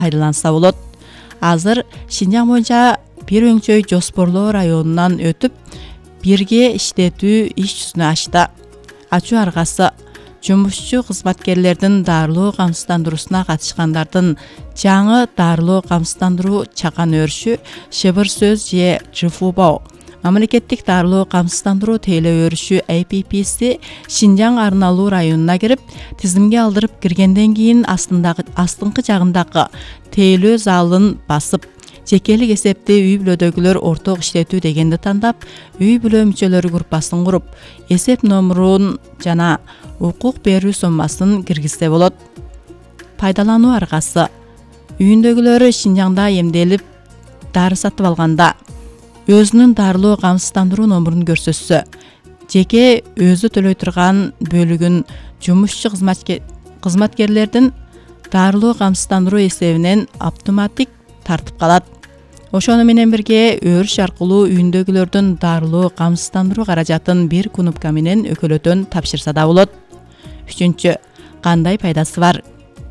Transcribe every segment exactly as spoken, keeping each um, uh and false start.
пайдаланса болот. Азыр Шинжаң боюнча бир өңчөй жоспорлоо районунан өтүп, бирге иштетүү иш жүзүнө ачты. Ачуу аргасы жумушчу кызматкерлердин дарылоо камсыздандыруусуна катышкандардын жаңы дарылоо камсыздандыруу чакан өрүшү, шыбыр сөз же жыфубоо, мамлекеттик дарылоо камсыздандыруу тейлөө өрүшү A P P-си Шинжаң арналуу районуна кирип, тизимге алдырып киргенден кийин астындагы астыңкы жагындагы тейлөө залын басып, жекелик эсепте үй бүлөдөгүлөр орток иштетүү дегенди тандап, үй бүлө мүчөлөрү группасын куруп, эсеп номурун жана укук берүү соммасын киргизсе болот. Пайдалануу аргасы үйүндөгүлөрү Шинжаңда эмделип, дары сатып алганда өзүнүн дарылоо камсыздандыруу номурун көрсөтсө, жеке өзү төлөй турган бөлүгүн жумушчу кызматкерлердин дарылоо камсыздандыруу эсебинен автоматик тартып калат. Ошону менен бирге өрүш аркылуу үйүндөгүлөрдүн дарылоо камсыздандыруу каражатын бир кнопка менен өкөлөтөн тапшырса да болот. Үчүнчү, кандай пайдасы бар?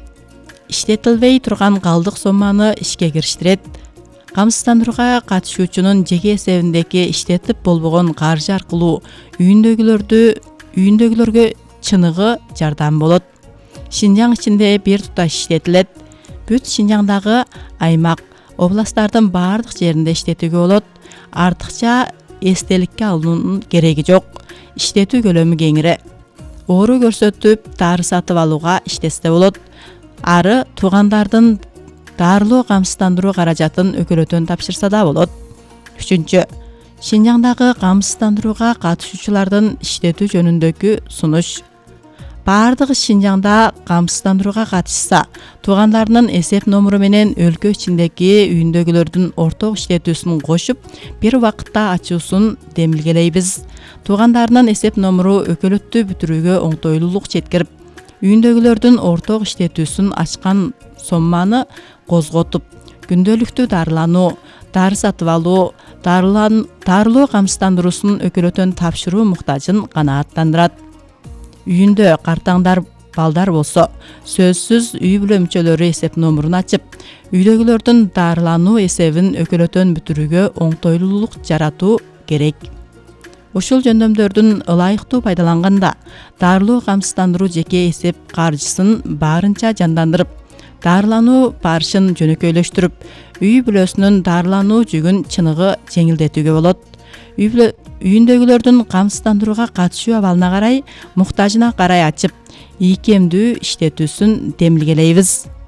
Иштетилбей турган калдык сомманы ишке кириштирет. Камсыздандырууга катышуучунун жеке эсебиндеги иштетип болбогон каржы аркылуу үйүндөгүлөрдү үйүндөгүлөргө чыныгы жардам болот. Шинжаң ичинде бир туташ иштетилет. Бүт Шинжаңдагы аймак, областтардын баардык жеринде иштетүүгө болот. Артыкча эстеликке алуунун кереги жок. Иштетүү көлөмү кеңири. Оору көрсөтүп, дары сатып алууга иштетсе болот. Ары туугандардын дарылоо камсыздандыруу каражатын өкөлөтөн тапшырса да болот. Үчүнчү, Шинжаңдагы камсыздандырууга катышуучулардын иштетүү жөнүндөгү сунуш. Баардыгы Шинжаңда камсыздандырууга катышса, туугандарынын эсеп номуру менен өлкө ичиндеги үйүндөгүлөрдүн орток иштетүүсүн кошуп, бир убакытта ачуусун демилгелейбиз. Туугандарынын эсеп номуру өкөлөттү бүтүрүүгө оңтойлуулук жеткирип, үйүндөгүлөрдүн орток иштетүүсүн ачкан сомманы козготуп, күндөлүктүү дарылануу, дары сатып алуу, дарылоо камсыздандыруусун өкөлөтөн тапшыруу муктажын канааттандырат. Үйүндө картаңдар балдар болсо, сөзсүз үй бүлө мүчөлөрү эсеп номурун ачып, үйдөгүлөрдүн дарылануу эсебин өкөлөтөн бүтүрүүгө оңтойлуулук жаратуу керек. Ушул жөндөмдөрдүн ылайыктуу пайдаланганда, дарылоо камсыздандыруу жеке эсеп каржысын баарынча жандандырып, дарылануу барышын жөнөкөйлөштүрүп, үй бүлөсүнүн дарылануу жүгүн чыныгы жеңилдетүүгө болот. Үйүндөгүлөрдүн камсыздандырууга катышуу абалына карай, муктажына карай ачып, ийкемдүү иштетүүсүн демилгелейбиз.